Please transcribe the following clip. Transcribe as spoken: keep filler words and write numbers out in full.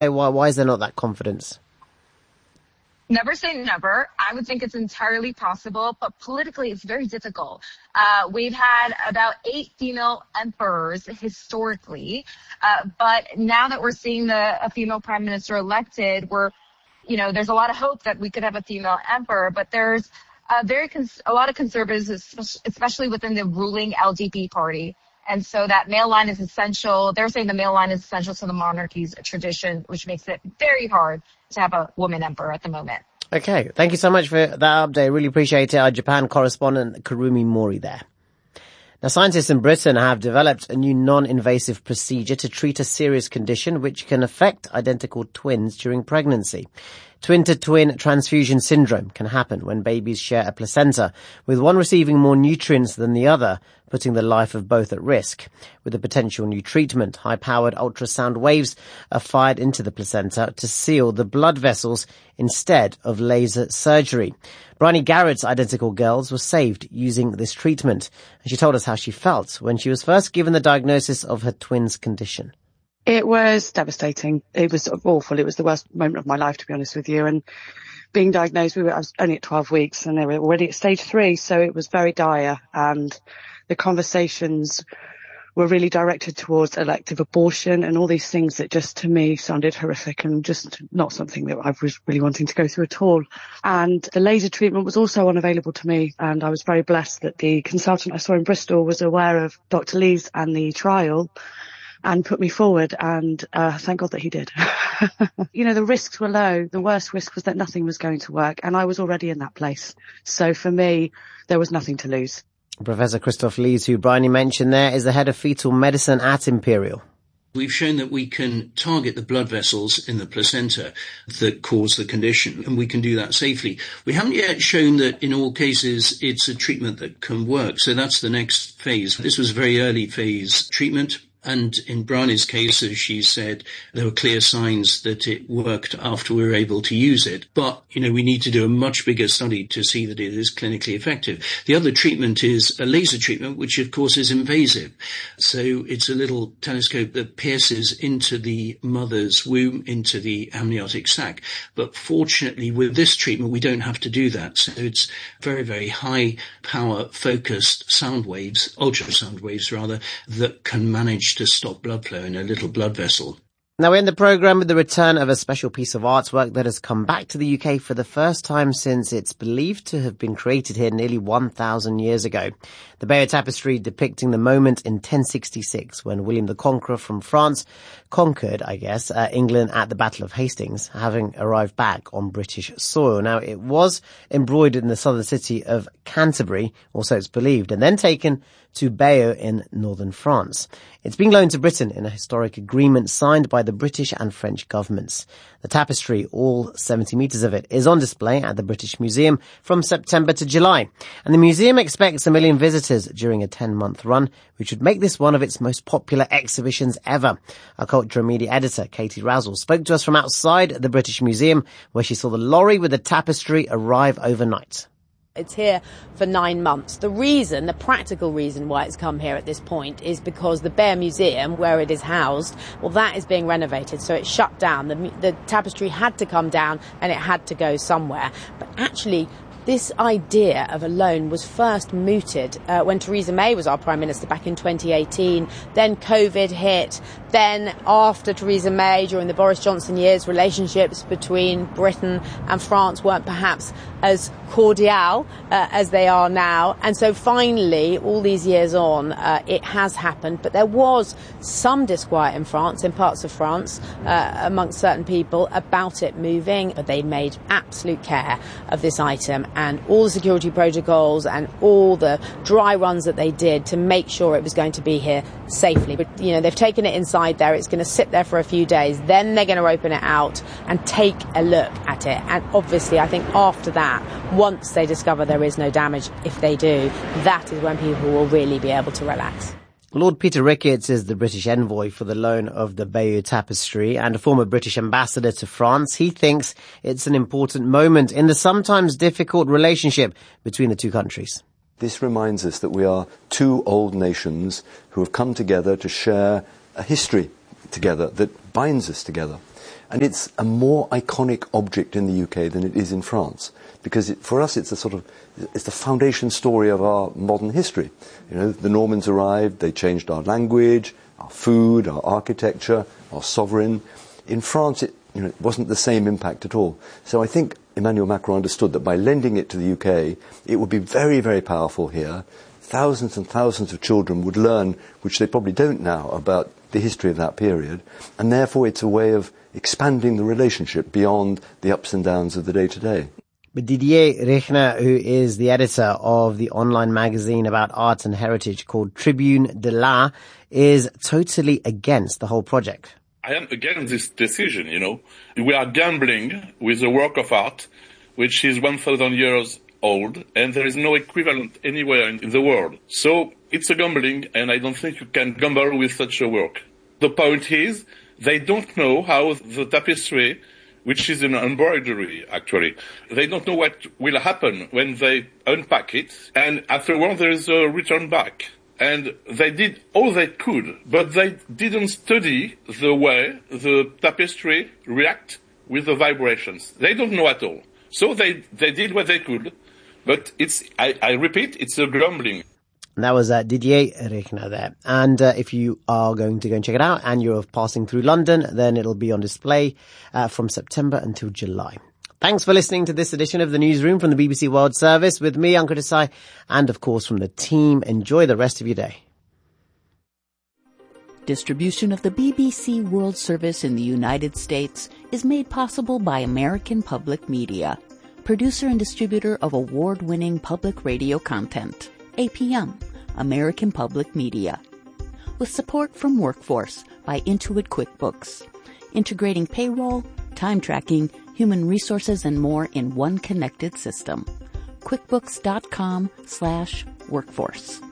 Why, why is there not that confidence? Never say never. I would think it's entirely possible, but politically it's very difficult. Uh, we've had about eight female emperors historically, uh, but now that we're seeing the a female prime minister elected, we're, you know, there's a lot of hope that we could have a female emperor, but there's a very cons- a lot of conservatives, especially within the ruling L D P party. And so that male line is essential. They're saying the male line is essential to the monarchy's tradition, which makes it very hard to have a woman emperor at the moment. Okay, thank you so much for that update. Really appreciate it. Our Japan correspondent Kurumi Mori there. Now, scientists in Britain have developed a new non-invasive procedure to treat a serious condition which can affect identical twins during pregnancy. Twin-to-twin transfusion syndrome can happen when babies share a placenta, with one receiving more nutrients than the other, putting the life of both at risk. With a potential new treatment, high-powered ultrasound waves are fired into the placenta to seal the blood vessels instead of laser surgery. Bryony Garrett's identical girls were saved using this treatment, and she told us how she felt when she was first given the diagnosis of her twins' condition. It was devastating. It was awful. It was the worst moment of my life, to be honest with you. And being diagnosed, we were, I was only at twelve weeks and they were already at stage three. So it was very dire. And the conversations were really directed towards elective abortion and all these things that just to me sounded horrific and just not something that I was really wanting to go through at all. And the laser treatment was also unavailable to me. And I was very blessed that the consultant I saw in Bristol was aware of Doctor Lee's and the trial and put me forward, and uh, thank God that he did. You know, the risks were low. The worst risk was that nothing was going to work, and I was already in that place. So for me, there was nothing to lose. Professor Christoph Lees, who Bryony mentioned there, is the head of fetal medicine at Imperial. We've shown that we can target the blood vessels in the placenta that cause the condition, and we can do that safely. We haven't yet shown that in all cases it's a treatment that can work, so that's the next phase. This was a very early phase treatment. And in Bryony's case, as she said, there were clear signs that it worked after we were able to use it. But, you know, we need to do a much bigger study to see that it is clinically effective. The other treatment is a laser treatment, which of course is invasive. So it's a little telescope that pierces into the mother's womb, into the amniotic sac. But fortunately, with this treatment, we don't have to do that. So it's very, very high power focused sound waves, ultrasound waves rather, that can manage to stop blood flow in a little blood vessel. Now, we're in the programme with the return of a special piece of artwork that has come back to the U K for the first time since it's believed to have been created here nearly one thousand years ago. The Bayeux Tapestry depicting the moment in ten sixty-six when William the Conqueror from France conquered, I guess, uh, England at the Battle of Hastings, having arrived back on British soil. Now, it was embroidered in the southern city of Canterbury, or so it's believed, and then taken to Bayeux in northern France. It's being loaned to Britain in a historic agreement signed by the British and French governments. The tapestry, all seventy metres of it, is on display at the British Museum from September to July. And the museum expects a million visitors during a ten-month run, which would make this one of its most popular exhibitions ever. Our culture and media editor, Katie Razzle, spoke to us from outside the British Museum, where she saw the lorry with the tapestry arrive overnight. It's here for nine months. The reason, the practical reason why it's come here at this point is because the Bayeux Museum, where it is housed, well, that is being renovated, so it's shut down. The, the tapestry had to come down and it had to go somewhere. But actually, this idea of a loan was first mooted uh, when Theresa May was our Prime Minister back in twenty eighteen. Then COVID hit. Then after Theresa May, during the Boris Johnson years, relationships between Britain and France weren't perhaps as cordial uh, as they are now. And so finally, all these years on, uh, it has happened. But there was some disquiet in France, in parts of France, uh, amongst certain people about it moving. But they made absolute care of this item and all the security protocols and all the dry runs that they did to make sure it was going to be here safely. But, you know, they've taken it inside there. It's going to sit there for a few days. Then they're going to open it out and take a look at it. And obviously, I think after that, once they discover there is no damage, if they do, that is when people will really be able to relax. Lord Peter Ricketts is the British envoy for the loan of the Bayeux Tapestry and a former British ambassador to France. He thinks it's an important moment in the sometimes difficult relationship between the two countries. This reminds us that we are two old nations who have come together to share a history together that binds us together. And it's a more iconic object in the U K than it is in France, because it, for us it's a sort of, it's the foundation story of our modern history. You know, the Normans arrived, they changed our language, our food, our architecture, our sovereign. In France, it, you know, it wasn't the same impact at all. So I think Emmanuel Macron understood that by lending it to the U K, it would be very, very powerful here. Thousands and thousands of children would learn, which they probably don't now, about the history of that period, and therefore it's a way of expanding the relationship beyond the ups and downs of the day-to-day. But Didier Rechner, who is the editor of the online magazine about art and heritage called Tribune de l'Art, is totally against the whole project. I am against this decision, you know. We are gambling with a work of art which is one thousand years old, and there is no equivalent anywhere in the world. So it's a gambling, and I don't think you can gamble with such a work. The point is, they don't know how the tapestry, which is an embroidery, actually, they don't know what will happen when they unpack it, and afterward there is a return back. And they did all they could, but they didn't study the way the tapestry react with the vibrations. They don't know at all. So they, they did what they could, but it's, I, I repeat, it's a grumbling. And that was uh, Didier Rechner there. And uh, if you are going to go and check it out and you're passing through London, then it'll be on display uh, from September until July. Thanks for listening to this edition of the Newsroom from the B B C World Service with me, Ankur Desai, and of course from the team. Enjoy the rest of your day. Distribution of the B B C World Service in the United States is made possible by American Public Media, producer and distributor of award-winning public radio content. A P M, American Public Media. With support from Workforce by Intuit QuickBooks, integrating payroll, time tracking, human resources, and more in one connected system. QuickBooks.com slash workforce.